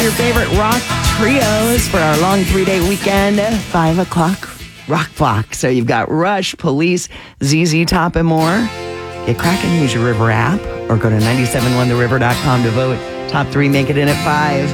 your favorite rock trios for our long 3-day weekend. 5 o'clock rock block. So you've got Rush, Police, ZZ Top, and more. Get cracking. Use your River app or go to 971theriver.com to vote. Top 3 make it in at 5.